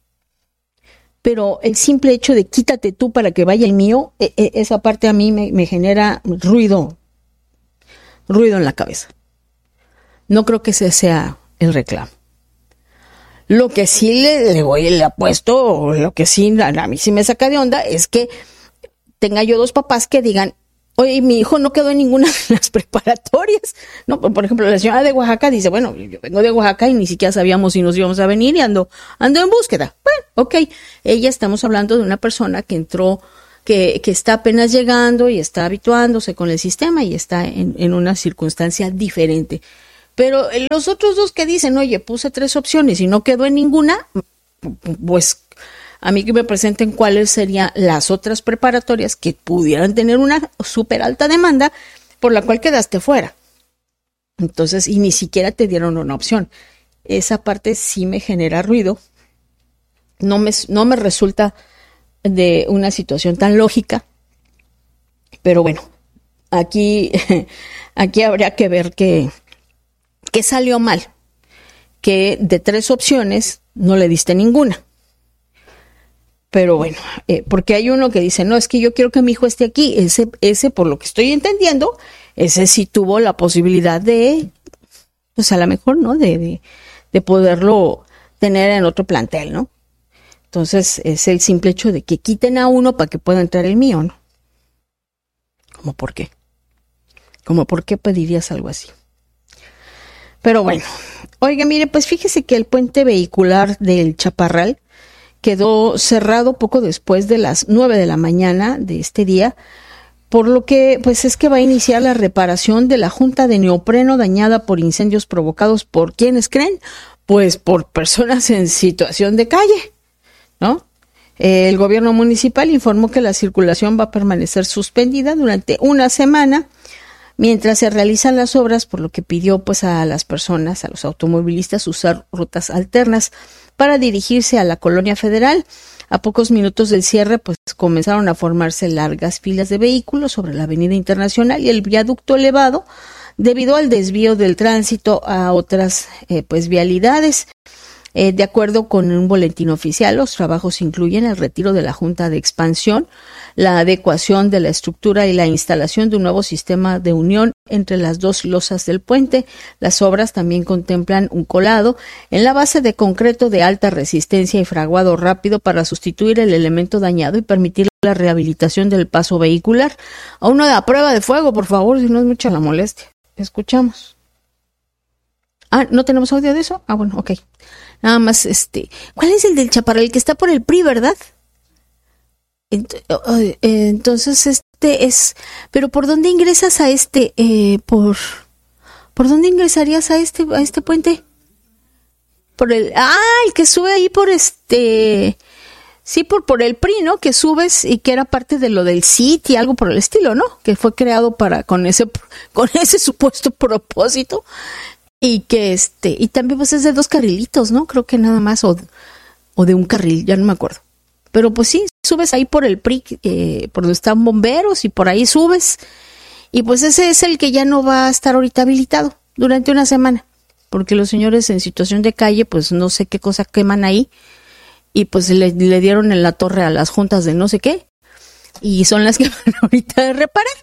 Pero el simple hecho de quítate tú para que vaya el mío, esa parte a mí me genera ruido en la cabeza. No creo que ese sea el reclamo. Lo que sí le apuesto, lo que sí a mí sí me saca de onda es que tenga yo 2 papás que digan, oye, mi hijo no quedó en ninguna de las preparatorias. No, por ejemplo, la señora de Oaxaca dice, bueno, yo vengo de Oaxaca y ni siquiera sabíamos si nos íbamos a venir y ando en búsqueda. Bueno, ok. Estamos hablando de una persona que entró, que está apenas llegando y está habituándose con el sistema y está en una circunstancia diferente. Pero los otros 2 que dicen, oye, puse 3 opciones y no quedó en ninguna, pues a mí que me presenten cuáles serían las otras preparatorias que pudieran tener una súper alta demanda por la cual quedaste fuera. Entonces, y ni siquiera te dieron una opción. Esa parte sí me genera ruido. No me resulta de una situación tan lógica. Pero bueno, aquí habría que ver qué salió mal. Que de 3 opciones no le diste ninguna. Pero bueno, porque hay uno que dice, no, es que yo quiero que mi hijo esté aquí. Ese, por lo que estoy entendiendo, ese sí tuvo la posibilidad de, pues a lo mejor, ¿no? De poderlo tener en otro plantel, ¿no? Entonces, es el simple hecho de que quiten a uno para que pueda entrar el mío, ¿no? ¿Cómo por qué? ¿Cómo por qué pedirías algo así? Pero bueno, oiga, mire, pues fíjese que el puente vehicular del Chaparral quedó cerrado poco después de las 9 de la mañana de este día, por lo que pues es que va a iniciar la reparación de la junta de neopreno dañada por incendios provocados por ¿quiénes creen? Pues por personas en situación de calle, ¿no? El gobierno municipal informó que la circulación va a permanecer suspendida durante una semana mientras se realizan las obras, por lo que pidió pues a las personas, a los automovilistas, usar rutas alternas para dirigirse a la Colonia Federal. A pocos minutos del cierre, pues comenzaron a formarse largas filas de vehículos sobre la Avenida Internacional y el viaducto elevado debido al desvío del tránsito a otras pues vialidades. De acuerdo con un boletín oficial, los trabajos incluyen el retiro de la junta de expansión, la adecuación de la estructura y la instalación de un nuevo sistema de unión entre las dos losas del puente. Las obras también contemplan un colado en la base de concreto de alta resistencia y fraguado rápido para sustituir el elemento dañado y permitir la rehabilitación del paso vehicular. Aún no da prueba de fuego, por favor, si no es mucha la molestia. Escuchamos. ¿No tenemos audio de eso? Bueno, ok. Nada más, ¿cuál es el del Chaparral? El que está por el PRI, ¿verdad? Entonces, es, pero ¿por dónde ingresas a ¿por dónde ingresarías a este puente? El que sube ahí por sí, por el PRI, ¿no? Que subes y que era parte de lo del CIT y algo por el estilo, ¿no? Que fue creado con ese supuesto propósito. Y que y también pues es de 2 carrilitos, ¿no? Creo que nada más, o de un carril, ya no me acuerdo. Pero pues sí, subes ahí por el PRI, por donde están bomberos y por ahí subes. Y pues ese es el que ya no va a estar ahorita habilitado durante una semana. Porque los señores en situación de calle, pues no sé qué cosa queman ahí. Y pues le dieron en la torre a las juntas de no sé qué. Y son las que van ahorita a reparar.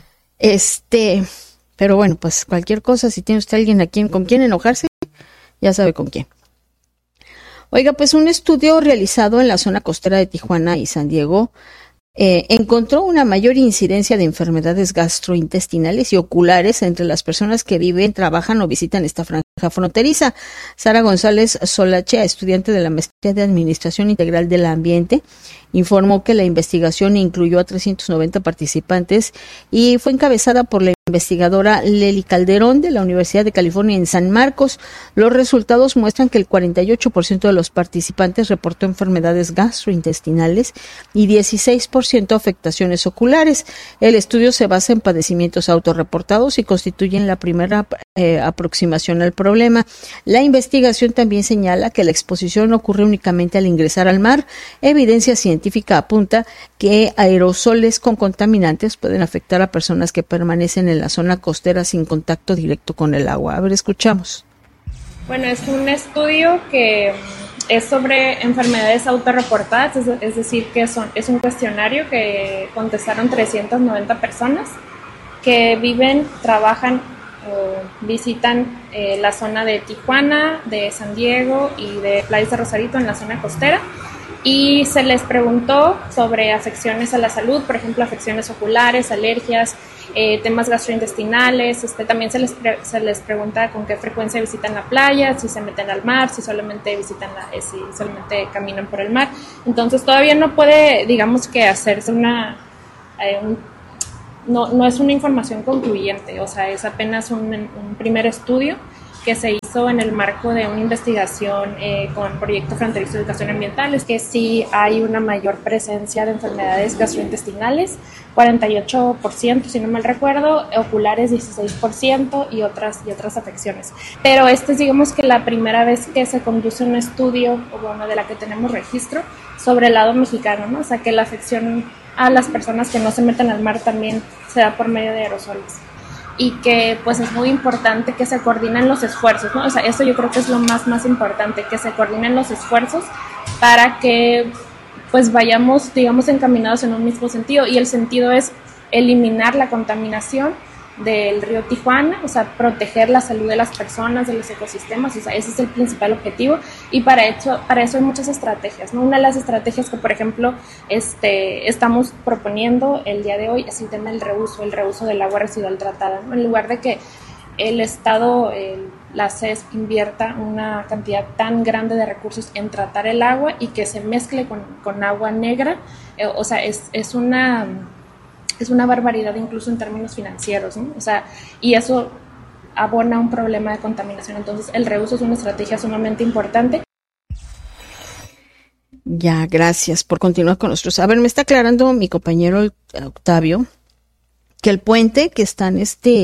Pero bueno, pues cualquier cosa, si tiene usted alguien con quien enojarse, ya sabe con quién. Oiga, pues un estudio realizado en la zona costera de Tijuana y San Diego encontró una mayor incidencia de enfermedades gastrointestinales y oculares entre las personas que viven, trabajan o visitan esta franja fronteriza. Sara González Solache, estudiante de la Maestría de Administración Integral del Ambiente, informó que la investigación incluyó a 390 participantes y fue encabezada por la investigadora Lely Calderón de la Universidad de California en San Marcos. Los resultados muestran que el 48% de los participantes reportó enfermedades gastrointestinales y 16% afectaciones oculares. El estudio se basa en padecimientos autorreportados y constituyen la primera aproximación al problema. La investigación también señala que la exposición no ocurre únicamente al ingresar al mar. Evidencia científica apunta que aerosoles con contaminantes pueden afectar a personas que permanecen en la zona costera sin contacto directo con el agua. A ver, escuchamos. Bueno, es un estudio que es sobre enfermedades autorreportadas, es decir, que es un cuestionario que contestaron 390 personas que viven, trabajan o visitan la zona de Tijuana, de San Diego y de Playas de Rosarito en la zona costera. Y se les preguntó sobre afecciones a la salud, por ejemplo, afecciones oculares, alergias, temas gastrointestinales. También se les pregunta con qué frecuencia visitan la playa, si se meten al mar, si solamente si solamente caminan por el mar. Entonces todavía no puede, digamos que hacerse no es una información concluyente, o sea, es apenas un primer estudio que se hizo en el marco de una investigación con Proyecto Fronterizo de Educación Ambiental. Es que sí hay una mayor presencia de enfermedades gastrointestinales, 48%, si no mal recuerdo, oculares 16% y otras afecciones. Pero es digamos que la primera vez que se conduce un estudio, o bueno, de la que tenemos registro, sobre el lado mexicano, ¿no? O sea, que la afección a las personas que no se meten al mar también se da por medio de aerosoles. Y que pues es muy importante que se coordinen los esfuerzos, ¿no? O sea, eso yo creo que es lo más importante, que se coordinen los esfuerzos para que pues vayamos, digamos, encaminados en un mismo sentido, y el sentido es eliminar la contaminación del río Tijuana, o sea, proteger la salud de las personas, de los ecosistemas, o sea, ese es el principal objetivo, y para eso hay muchas estrategias, ¿no? Una de las estrategias que, por ejemplo, estamos proponiendo el día de hoy es el tema del reuso del agua residual tratada, ¿no? En lugar de que el Estado, la CES, invierta una cantidad tan grande de recursos en tratar el agua y que se mezcle con agua negra, o sea, es una es una barbaridad incluso en términos financieros, ¿no? O sea, y eso abona un problema de contaminación. Entonces, el reuso es una estrategia sumamente importante. Ya, gracias por continuar con nosotros. A ver, me está aclarando mi compañero Octavio que el puente que están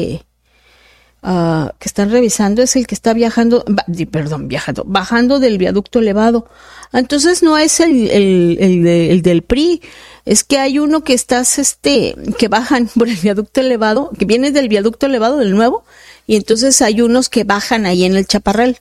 que están revisando es el que está bajando del viaducto elevado. Entonces no es el del PRI, es que hay uno que que bajan por el viaducto elevado, que viene del viaducto elevado del nuevo, y entonces hay unos que bajan ahí en el Chaparral.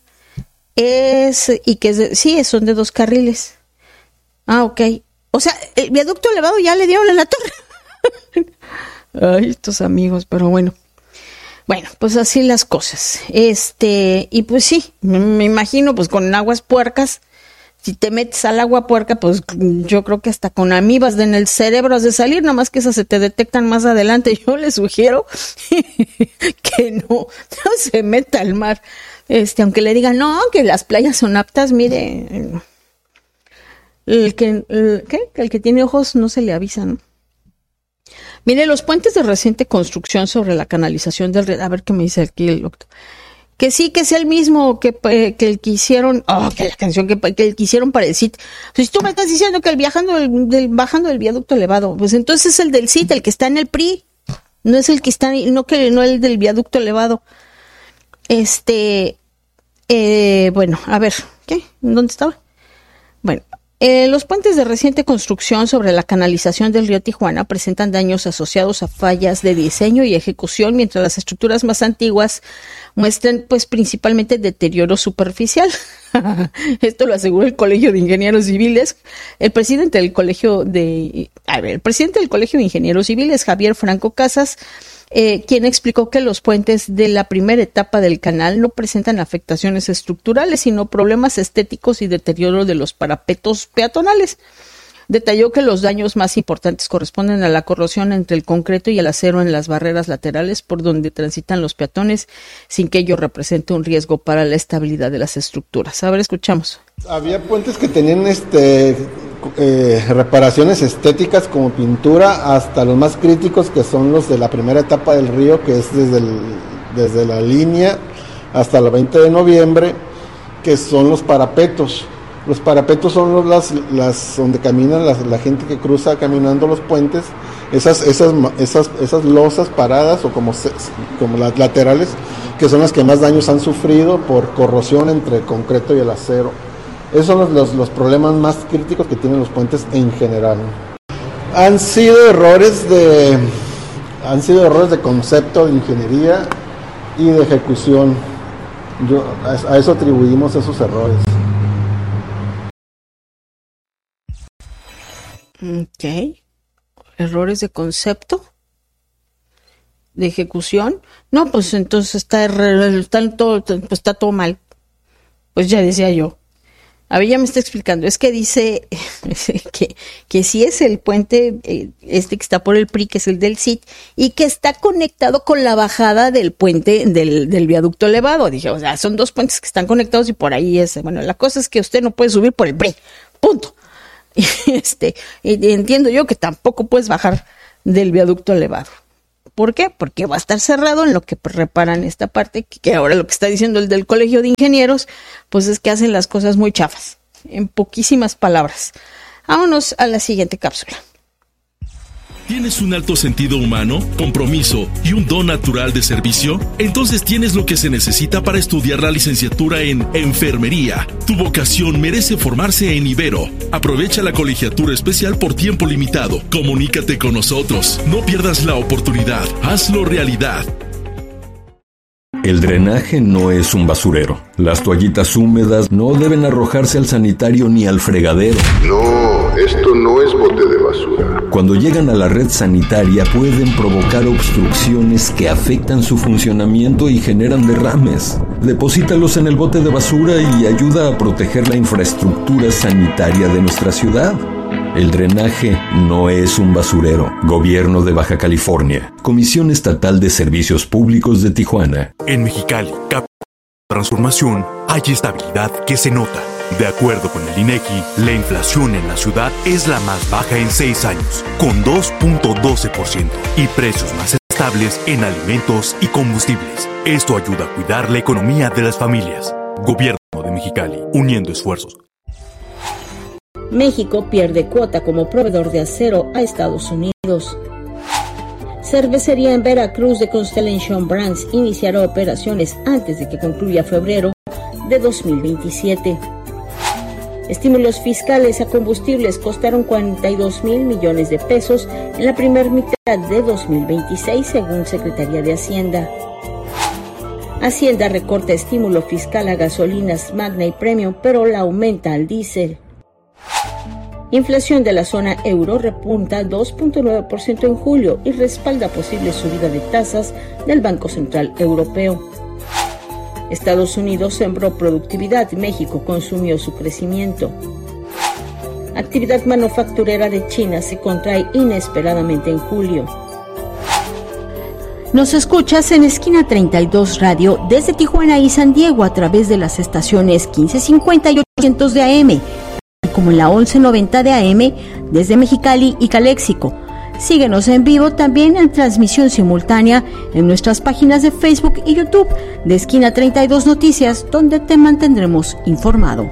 Sí, son de 2 carriles. Ah, ok. O sea, el viaducto elevado ya le dieron en la torre. Ay, estos amigos, pero bueno. Bueno, pues así las cosas. Y pues sí, me imagino, pues con aguas puercas, si te metes al agua puerca, pues yo creo que hasta con amibas en el cerebro has de salir, nada más que esas se te detectan más adelante. Yo les sugiero que no se meta al mar. Aunque le digan, no, que las playas son aptas, mire, el que tiene ojos no se le avisa, ¿no? Mire, los puentes de reciente construcción sobre la canalización del río, a ver qué me dice aquí el doctor. Que sí, que es el mismo que el que hicieron, que la canción que el que hicieron para el CIT. Si tú me estás diciendo que bajando del viaducto elevado, pues entonces es el del CIT, el que está en el PRI, no es el que está, no el del viaducto elevado. Bueno, a ver, ¿qué? ¿Dónde estaba? Bueno. Los puentes de reciente construcción sobre la canalización del río Tijuana presentan daños asociados a fallas de diseño y ejecución, mientras las estructuras más antiguas muestran, pues, principalmente deterioro superficial. Esto lo aseguró el Colegio de Ingenieros Civiles. El presidente del Colegio de Ingenieros Civiles, Javier Franco Casas, quien explicó que los puentes de la primera etapa del canal no presentan afectaciones estructurales, sino problemas estéticos y deterioro de los parapetos peatonales. Detalló que los daños más importantes corresponden a la corrosión entre el concreto y el acero en las barreras laterales por donde transitan los peatones, sin que ello represente un riesgo para la estabilidad de las estructuras. A ver, escuchamos. Había puentes que tenían reparaciones estéticas como pintura, hasta los más críticos, que son los de la primera etapa del río, que es desde la línea hasta el 20 de noviembre, que son los parapetos. Los parapetos son las donde caminan la gente que cruza caminando los puentes, esas losas paradas o como las laterales, que son las que más daños han sufrido por corrosión entre el concreto y el acero. Esos son los problemas más críticos que tienen los puentes en general. Han sido errores de concepto, de ingeniería y de ejecución. A eso atribuimos esos errores. Ok. Errores de concepto, de ejecución. No, pues entonces está todo mal. Pues ya decía yo. A ver, ya me está explicando. Es que dice que sí es el puente que está por el PRI, que es el del CIT, y que está conectado con la bajada del puente del viaducto elevado. Dije, o sea, son 2 puentes que están conectados y por ahí es. Bueno, la cosa es que usted no puede subir por el PRI. Punto. Y entiendo yo que tampoco puedes bajar del viaducto elevado. ¿Por qué? Porque va a estar cerrado en lo que reparan esta parte, que ahora lo que está diciendo el del Colegio de Ingenieros, pues es que hacen las cosas muy chafas, en poquísimas palabras. Vámonos a la siguiente cápsula. ¿Tienes un alto sentido humano, compromiso y un don natural de servicio? Entonces tienes lo que se necesita para estudiar la licenciatura en Enfermería. Tu vocación merece formarse en Ibero. Aprovecha la colegiatura especial por tiempo limitado. Comunícate con nosotros. No pierdas la oportunidad. Hazlo realidad. El drenaje no es un basurero. Las toallitas húmedas no deben arrojarse al sanitario ni al fregadero. No, esto no es bote de basura. Cuando llegan a la red sanitaria pueden provocar obstrucciones que afectan su funcionamiento y generan derrames. Deposítalos en el bote de basura y ayuda a proteger la infraestructura sanitaria de nuestra ciudad. El drenaje no es un basurero. Gobierno de Baja California. Comisión Estatal de Servicios Públicos de Tijuana. En Mexicali, transformación, hay estabilidad que se nota. De acuerdo con el INEGI, la inflación en la ciudad es la más baja en 6 años, con 2.12%, y precios más estables en alimentos y combustibles. Esto ayuda a cuidar la economía de las familias. Gobierno de Mexicali, uniendo esfuerzos. México pierde cuota como proveedor de acero a Estados Unidos. Cervecería en Veracruz de Constellation Brands iniciará operaciones antes de que concluya febrero de 2027. Estímulos fiscales a combustibles costaron 42,000 millones de pesos en la primera mitad de 2026, según Secretaría de Hacienda. Hacienda recorta estímulo fiscal a gasolinas Magna y Premium, pero la aumenta al diésel. Inflación de la zona euro repunta 2.9% en julio y respalda posible subida de tasas del Banco Central Europeo. Estados Unidos sembró productividad, México consumió su crecimiento. Actividad manufacturera de China se contrae inesperadamente en julio. Nos escuchas en Esquina 32 Radio desde Tijuana y San Diego a través de las estaciones 1550 y 800 de AM, como en la 1190 de AM desde Mexicali y Caléxico. Síguenos en vivo también en transmisión simultánea en nuestras páginas de Facebook y YouTube de Esquina 32 Noticias, donde te mantendremos informado.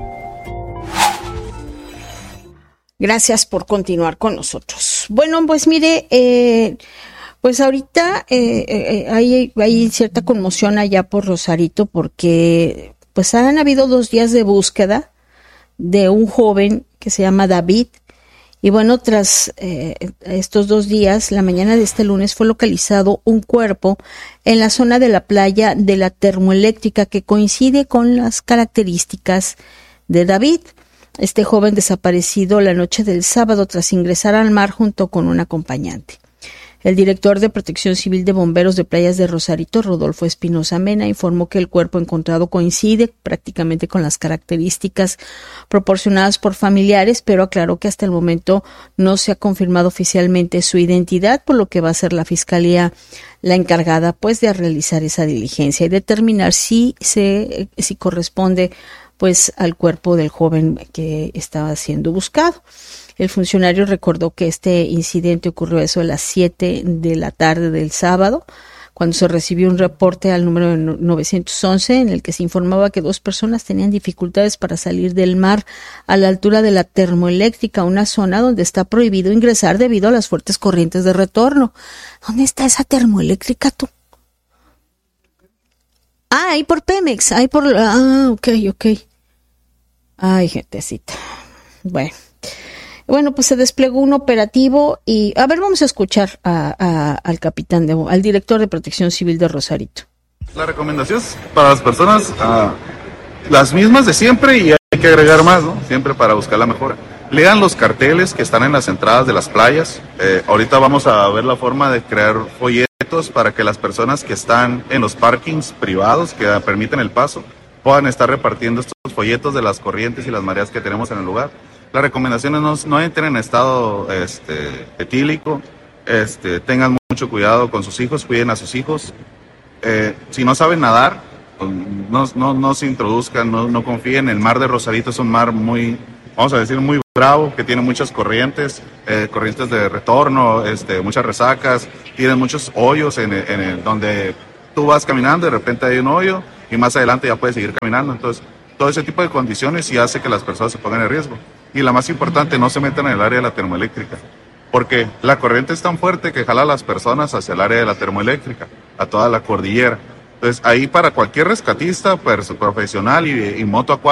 Gracias por continuar con nosotros. Bueno, pues mire, pues ahorita hay cierta conmoción allá por Rosarito porque pues han habido 2 días de búsqueda de un joven que se llama David. Y bueno, tras estos 2 días, la mañana de este lunes fue localizado un cuerpo en la zona de la playa de la termoeléctrica que coincide con las características de David. Este joven desaparecido la noche del sábado tras ingresar al mar junto con un acompañante. El director de Protección Civil de Bomberos de Playas de Rosarito, Rodolfo Espinosa Mena, informó que el cuerpo encontrado coincide prácticamente con las características proporcionadas por familiares, pero aclaró que hasta el momento no se ha confirmado oficialmente su identidad, por lo que va a ser la Fiscalía la encargada pues de realizar esa diligencia y determinar si corresponde pues al cuerpo del joven que estaba siendo buscado. El funcionario recordó que este incidente ocurrió eso a las 7 de la tarde del sábado, cuando se recibió un reporte al número 911 en el que se informaba que 2 personas tenían dificultades para salir del mar a la altura de la termoeléctrica, una zona donde está prohibido ingresar debido a las fuertes corrientes de retorno. ¿Dónde está esa termoeléctrica tú? Ah, ahí por Pemex, ahí por... Ah, ok. Ay, gentecita. Bueno, pues se desplegó un operativo y... A ver, vamos a escuchar al capitán, al director de Protección Civil de Rosarito. La recomendación es para las personas las mismas de siempre y hay que agregar más, ¿no? Siempre para buscar la mejora. Lean los carteles que están en las entradas de las playas. Ahorita vamos a ver la forma de crear folletos para que las personas que están en los parkings privados que permiten el paso puedan estar repartiendo estos folletos de las corrientes y las mareas que tenemos en el lugar. La recomendación es no entren en estado etílico, tengan mucho cuidado con sus hijos, cuiden a sus hijos. Si no saben nadar, no se introduzcan, no confíen. El mar de Rosarito es un mar muy, vamos a decir, muy bravo, que tiene muchas corrientes de retorno, muchas resacas, tiene muchos hoyos en donde tú vas caminando, de repente hay un hoyo y más adelante ya puedes seguir caminando. Entonces, todo ese tipo de condiciones sí hace que las personas se pongan en riesgo. Y la más importante, no se metan en el área de la termoeléctrica, porque la corriente es tan fuerte que jala a las personas hacia el área de la termoeléctrica, a toda la cordillera. Entonces, ahí para cualquier rescatista profesional y moto acuática,